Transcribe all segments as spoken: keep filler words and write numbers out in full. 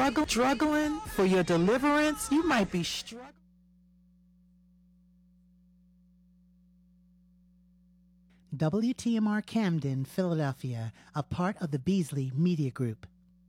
struggle, struggling for your deliverance. You might be struggling. W T M R Camden, Philadelphia, a part of the Beasley Media Group.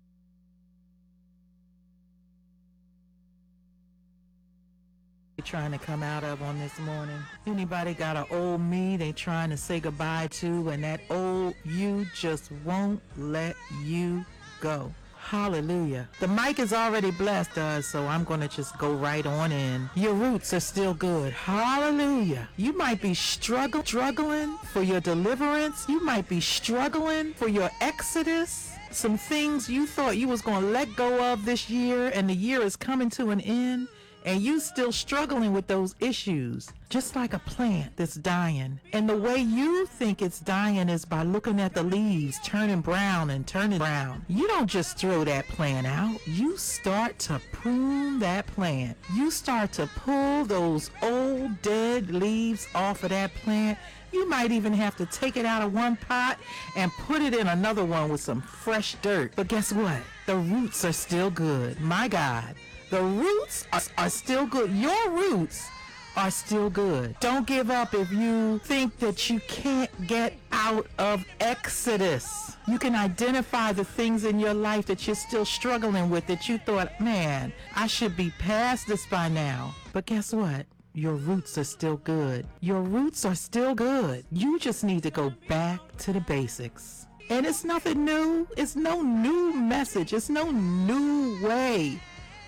Trying to come out of on this morning. Anybody got an old me they trying to say goodbye to, and that old you just won't let you go? Hallelujah. The mic is already blessed us, so I'm going to just go right on in. Your roots are still good. Hallelujah. You might be struggle, struggling for your deliverance. You might be struggling for your exodus. Some things you thought you was going to let go of this year, and the year is coming to an end, and you still struggling with those issues, just like a plant that's dying. And the way you think it's dying is by looking at the leaves turning brown and turning brown. You don't just throw that plant out. You start to prune that plant. You start to pull those old dead leaves off of that plant. You might even have to take it out of one pot and put it in another one with some fresh dirt. But guess what? The roots are still good. My God. The roots are, are still good. Your roots are still good. Don't give up if you think that you can't get out of Exodus. You can identify the things in your life that you're still struggling with, that you thought, man, I should be past this by now. But guess what? Your roots are still good. Your roots are still good. You just need to go back to the basics. And it's nothing new. It's no new message. It's no new way.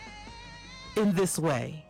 In this way,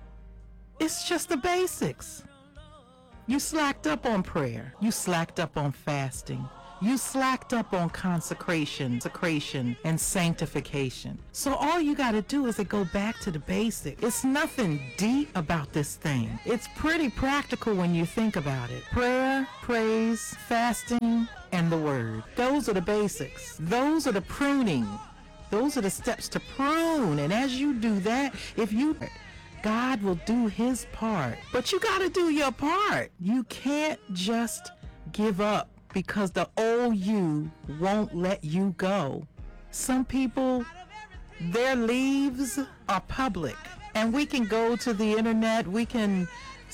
it's just the basics. You slacked up on prayer. You slacked up on fasting. You slacked up on consecration, consecration and sanctification. So all you got to do is to go back to the basics. It's nothing deep about this thing. It's pretty practical when you think about it. Prayer, praise, fasting, and the word. Those are the basics. Those are the pruning. Those are the steps to prune. And as you do that, if you, God will do his part. But you got to do your part. You can't just give up because the old you won't let you go. Some people, their leaves are public. And we can go to the internet. We can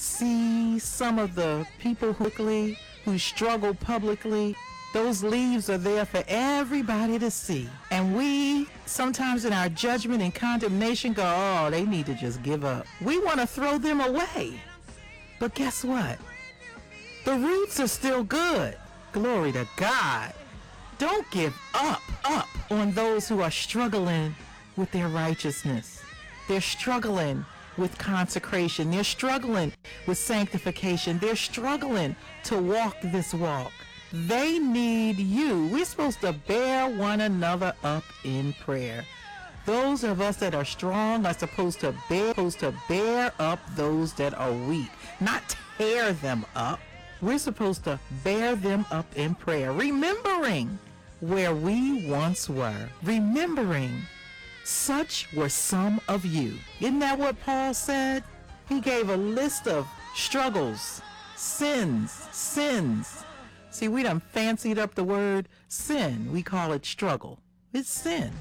see some of the people who, who struggle publicly. Those leaves are there for everybody to see. And we, sometimes in our judgment and condemnation, go, oh, they need to just give up. We want to throw them away. But guess what? The roots are still good. Glory to God. Don't give up, up on those who are struggling with their righteousness. They're struggling with consecration. They're struggling with sanctification. They're struggling to walk this walk. They need you. We're supposed to bear one another up in prayer. Those of us that are strong are supposed to bear, supposed to bear up those that are weak, not tear them up. We're supposed to bear them up in prayer, remembering where we once were, remembering such were some of you. Isn't that what Paul said? He gave a list of struggles, sins, sins. See, we done fancied up the word sin. We call it struggle. It's sin.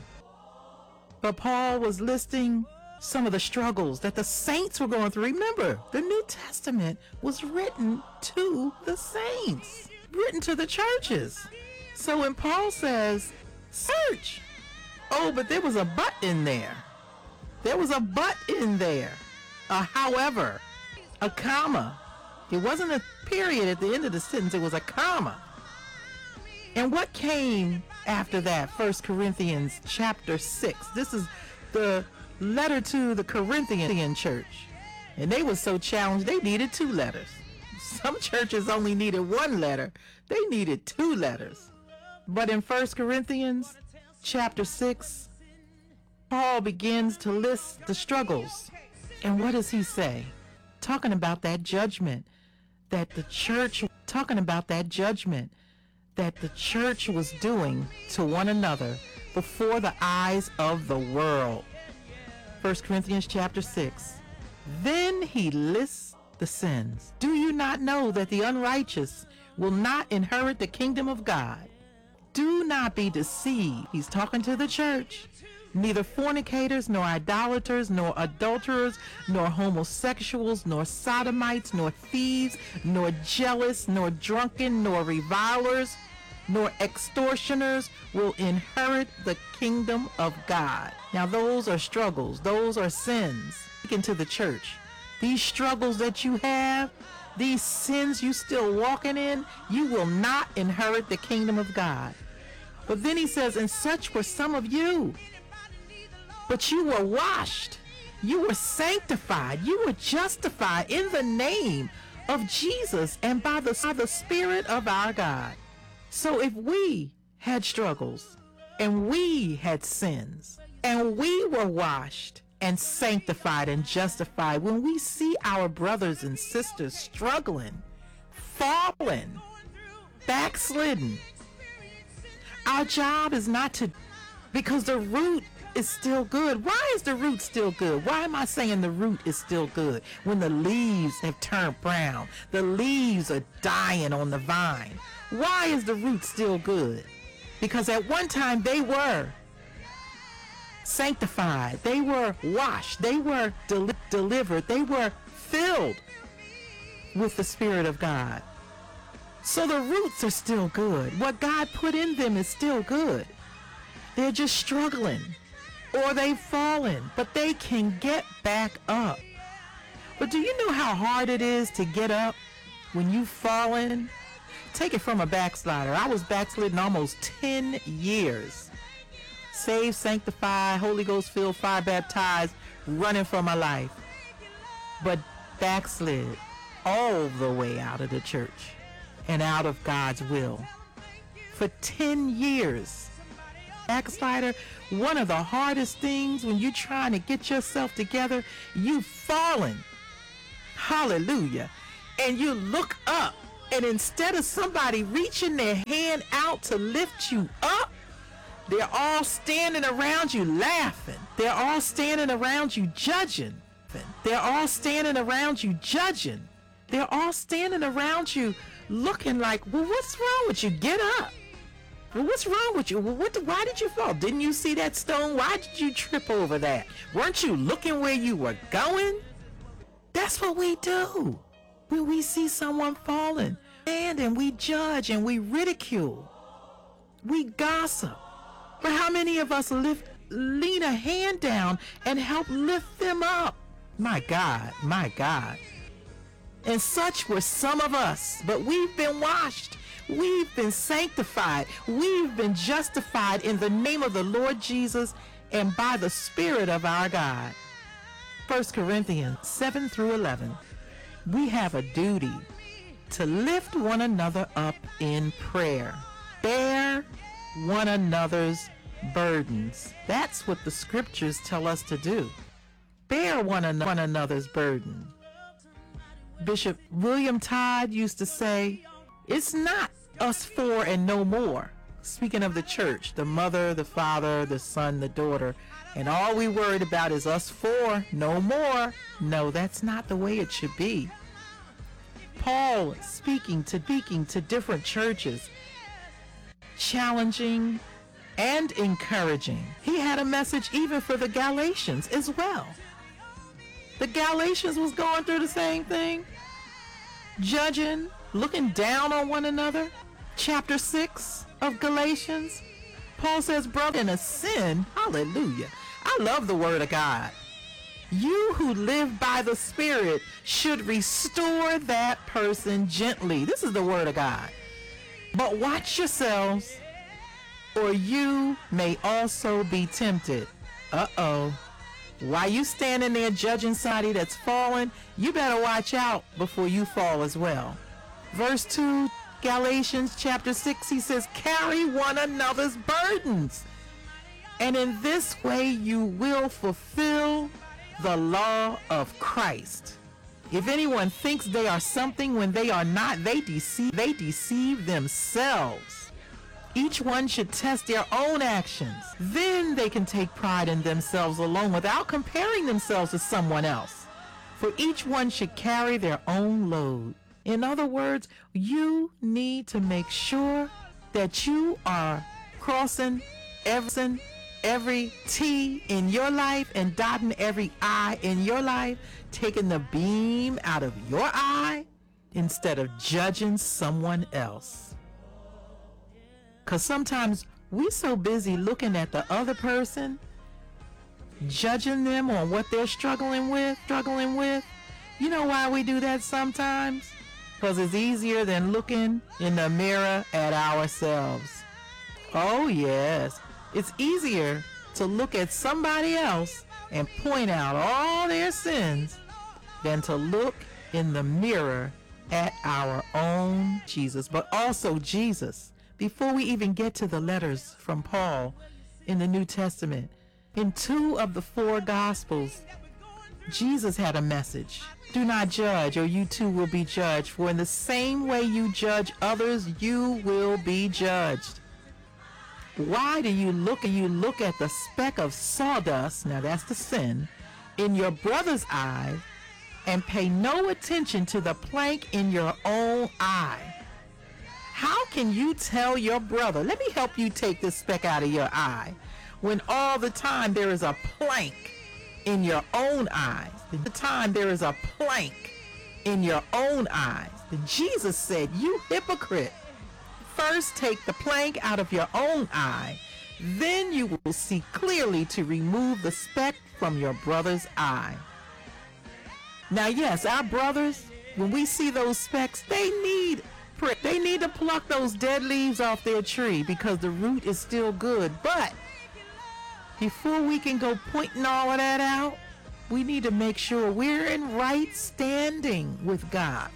But Paul was listing some of the struggles that the saints were going through. Remember, the New Testament was written to the saints, written to the churches. So when Paul says, search, oh, but there was a but in there. There was a but in there. A however, a comma. It wasn't a period at the end of the sentence, it was a comma. And what came after that? First Corinthians chapter six. This is the letter to the Corinthian church. And they were so challenged, they needed two letters. Some churches only needed one letter. They needed two letters. But in First Corinthians chapter six, Paul begins to list the struggles. And what does he say? Talking about that judgment that the church, talking about that judgment that the church was doing to one another before the eyes of the world. First Corinthians chapter six. Then he lists the sins. Do you not know that the unrighteous will not inherit the kingdom of God? Do not be deceived. He's talking to the church. neither fornicators, nor idolaters, nor adulterers, nor homosexuals, nor sodomites, nor thieves, nor jealous, nor drunken, nor revilers, nor extortioners will inherit the kingdom of God. Now those are struggles. Those are sins. Into the church. These struggles that you have, these sins you still walking in, you will not inherit the kingdom of God. But then he says, and such were some of you. But you were washed. You were sanctified. You were justified in the name of Jesus and by the, by the Spirit of our God. So if we had struggles and we had sins and we were washed and sanctified and justified, when we see our brothers and sisters struggling, falling, backslidden, our job is not to, because the root is still good. Why is the root still good? Why am I saying the root is still good? When the leaves have turned brown, the leaves are dying on the vine. Why is the root still good? Because at one time they were sanctified, they were washed, they were del- delivered, they were filled with the Spirit of God. So the roots are still good. What God put in them is still good. They're just struggling or they've fallen, but they can get back up. But do you know how hard it is to get up when you've fallen? Take it from a backslider. I was backslidden almost ten years. Saved, sanctified, Holy Ghost filled, fire baptized, running for my life. But backslid all the way out of the church and out of God's will. For ten years. Backslider, one of the hardest things when you're trying to get yourself together, you've fallen. Hallelujah. And you look up, and instead of somebody reaching their hand out to lift you up, they're all standing around you laughing. They're all standing around you judging. They're all standing around you judging. They're all standing around you looking like, well, what's wrong with you? Get up. Well, what's wrong with you? Well, what, why did you fall? Didn't you see that stone? Why did you trip over that? Weren't you looking where you were going? That's what we do when we see someone falling. And, and we judge and we ridicule. We gossip. But how many of us lift, lean a hand down and help lift them up? My God, my God. And such were some of us, but we've been washed. We've been sanctified. We've been justified in the name of the Lord Jesus and by the Spirit of our God. First Corinthians seven through eleven. We have a duty to lift one another up in prayer. Bear one another's burdens. That's what the scriptures tell us to do. Bear one, an- one another's burden. Bishop William Todd used to say, it's not us four and no more. Speaking of the church, the mother, the father, the son, the daughter, and all we worried about is us four, no more. No, that's not the way it should be. Paul speaking to speaking to different churches, challenging and encouraging. He had a message even for the Galatians as well. The Galatians was going through the same thing, judging, looking down on one another. Chapter six of Galatians, Paul says, brother, in a sin, hallelujah. I love the word of God. You who live by the Spirit should restore that person gently. This is the word of God. But watch yourselves, or you may also be tempted. Uh-oh. Why you standing there judging somebody that's fallen, you better watch out before you fall as well. Verse two, Galatians chapter six, he says, carry one another's burdens, and in this way you will fulfill the law of Christ. If anyone thinks they are something when they are not, they deceive, they deceive themselves. Each one should test their own actions. Then they can take pride in themselves alone without comparing themselves to someone else. For each one should carry their own load. In other words, you need to make sure that you are crossing every every T in your life and dotting every I in your life, taking the beam out of your eye instead of judging someone else. Because sometimes we so busy looking at the other person, judging them on what they're struggling with, struggling with. You know why we do that sometimes? Because it's easier than looking in the mirror at ourselves. Oh yes, it's easier to look at somebody else and point out all their sins than to look in the mirror at our own Jesus. But also Jesus, before we even get to the letters from Paul in the New Testament, in two of the four Gospels, Jesus had a message. Do not judge, or you too will be judged. For in the same way you judge others, you will be judged. Why do you look and you look at the speck of sawdust, now that's the sin, in your brother's eye and pay no attention to the plank in your own eye? How can you tell your brother, let me help you take this speck out of your eye, when all the time there is a plank in your own eyes? The time there is a plank in your own eyes. And Jesus said, you hypocrite, first take the plank out of your own eye, then you will see clearly to remove the speck from your brother's eye. Now yes, our brothers, when we see those specks, they need they need to pluck those dead leaves off their tree because the root is still good. But before we can go pointing all of that out, we need to make sure we're in right standing with God.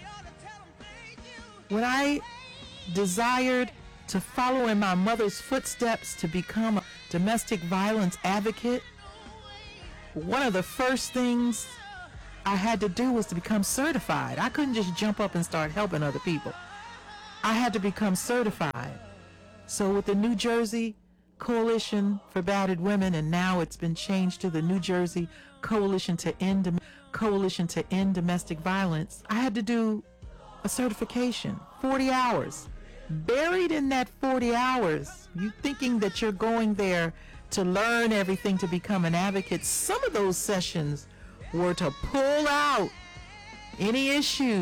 When I desired to follow in my mother's footsteps to become a domestic violence advocate, one of the first things I had to do was to become certified. I couldn't just jump up and start helping other people. I had to become certified. So with the New Jersey Coalition for Battered Women, and now it's been changed to the New Jersey Coalition to End Dom- Coalition to End Domestic Violence, I had to do a certification, forty hours. Buried in that forty hours, you thinking that you're going there to learn everything to become an advocate, some of those sessions were to pull out any issues